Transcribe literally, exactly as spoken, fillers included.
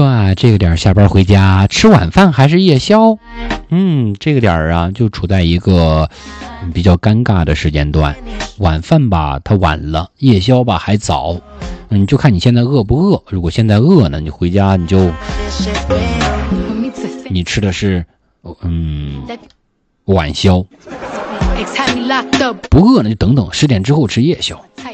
说啊，这个点下班回家吃晚饭还是夜宵？嗯，这个点儿啊，就处在一个比较尴尬的时间段。晚饭吧，它晚了；夜宵吧，还早。嗯，就看你现在饿不饿。如果现在饿呢，你回家你就，嗯、你吃的是嗯晚宵；不饿呢，就等等十点之后吃夜宵。